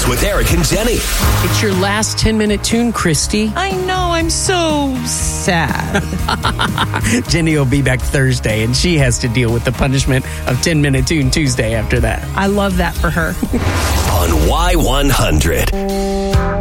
Mornings with Eric and Jenny. It's your last 10-minute tune, Christy. I know, I'm so sad. Jenny will be back Thursday, and she has to deal with the punishment of 10-minute tune Tuesday after that. I love that for her. On Y100.